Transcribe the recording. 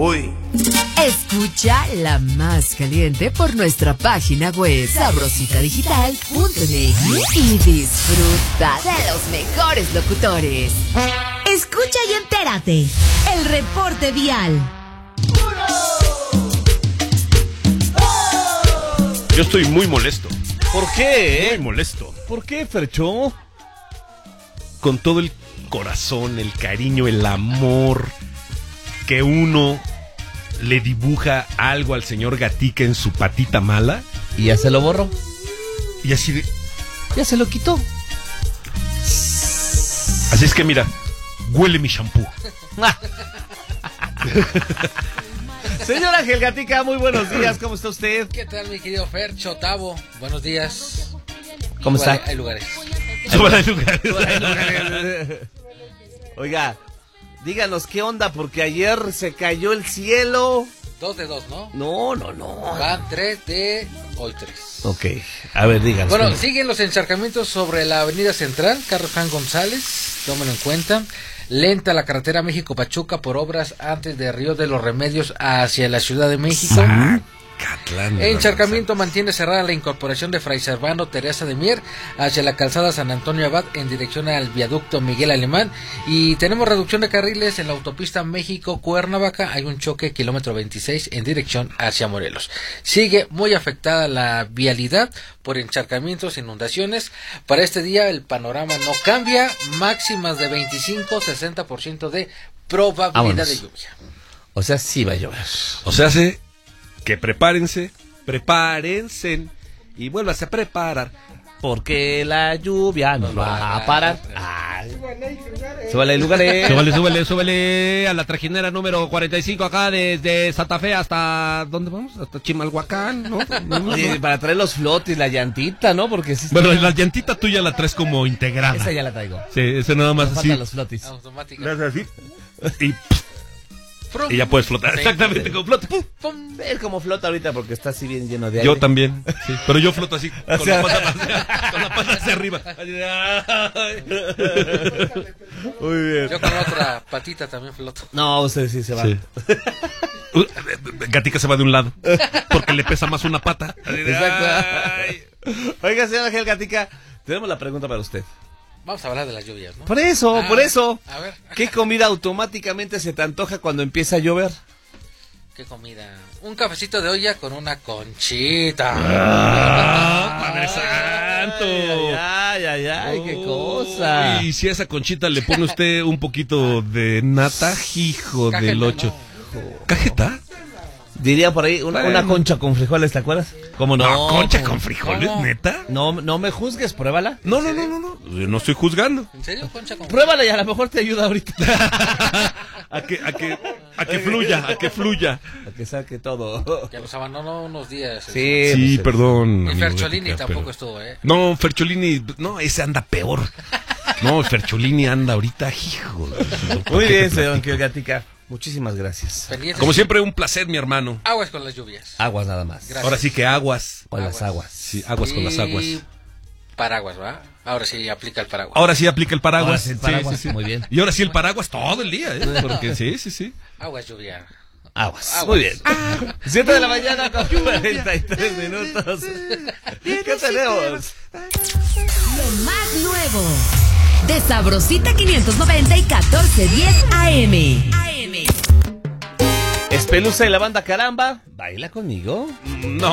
Uy. Escucha la más caliente por nuestra página web sabrositadigital.mx y disfruta de los mejores locutores. Escucha y entérate. El reporte vial. Yo estoy muy molesto. ¿Por qué? Muy molesto. ¿Por qué, Fercho? Con todo el corazón, el cariño, el amor que uno le dibuja algo al señor Gatica en su patita mala. Y ya se lo borró. Y así de... Ya se lo quitó. Así es que mira, huele mi shampoo. Señor Ángel Gatica, muy buenos días. ¿Cómo está usted? ¿Qué tal, mi querido Fercho, Tavo? Buenos días. ¿Cómo Igual, está? Hay lugares. Oiga, díganos qué onda, porque ayer se cayó el cielo. 2 de 2, ¿no? No. Van 3 de... Hoy 3. Ok, a ver, díganos. Bueno, siguen los encharcamientos sobre la avenida central, Carlos Juan González, tómenlo en cuenta. Lenta la carretera México-Pachuca por obras antes de Río de los Remedios hacia la Ciudad de México. Encharcamiento mantiene cerrada la incorporación de Fray Servando Teresa de Mier hacia la calzada San Antonio Abad en dirección al viaducto Miguel Alemán, y tenemos reducción de carriles en la autopista México-Cuernavaca. Hay un choque kilómetro 26 en dirección hacia Morelos. Sigue muy afectada la vialidad por encharcamientos, inundaciones. Para este día el panorama no cambia, máximas de 25-60% de probabilidad de lluvia. O sea, sí va a llover. O sea, que prepárense y vuélvase a preparar, porque la lluvia nos va a parar. Súbale, lugares. Súbale a la trajinera número 45 acá desde Santa Fe hasta... ¿dónde vamos? Hasta Chimalhuacán, ¿no? Oye, para traer los flotes, la llantita, ¿no? Porque sí. Bueno, la llantita tuya la traes como integrada. Esa ya la traigo. Sí, ese nada más Me así. faltan los flotis. Automática. Así. Y ya puedes flotar. Exactamente, como flota. Ver cómo flota ahorita porque está así bien lleno de aire. Yo también, sí. Pero yo floto así, O con sea, la pata hacia arriba. Muy bien. Yo con otra patita también floto. No, usted sí se va. Sí. Gatica se va de un lado porque le pesa más una pata. Exacto. Oiga, señor Ángel Gatica, tenemos la pregunta para usted. Vamos a hablar de las lluvias, ¿no? Por eso. A ver. ¿Qué comida automáticamente se te antoja cuando empieza a llover? ¿Qué comida? Un cafecito de olla con una conchita. ¡Padre santo! Ay, qué cosa. Y si a esa conchita le pone usted un poquito de nata, hijo Cajeta, del 8. no. ¿Cajeta? Diría por ahí una concha con frijoles, ¿te acuerdas? ¿Cómo no? ¿No, concha con frijoles, ¿Cómo? neta? No me juzgues, pruébala. No. Yo no estoy juzgando. ¿En serio, concha con... Pruébala y a lo mejor te ayuda ahorita. A que fluya. A que saque todo. Que los abandonó unos días. Sí, perdón. Y amigo Fercholini Gatica, tampoco pero... estuvo, ¿eh? No, Fercholini, no, ese anda peor. No, Fercholini anda ahorita, hijo. Muy bien, señor Ángel Gatica. Muchísimas gracias. Pendientes. Como siempre, un placer, mi hermano. Aguas con las lluvias. Aguas nada más. Gracias. Ahora sí que aguas. Con las aguas. Sí, aguas con las aguas. Paraguas, ¿va? Ahora sí aplica el paraguas. Ahora sí aplica el paraguas. Ahora sí el paraguas, Sí. muy bien. Y ahora sí el paraguas todo el día, ¿eh? Porque sí. Aguas, lluvia. Aguas. Muy bien. 7 de la mañana con 43 minutos. ¿Qué tenemos? Lo más nuevo de Sabrosita 590 y 1410 AM. Espeluza y la banda Caramba. ¿Baila conmigo? No.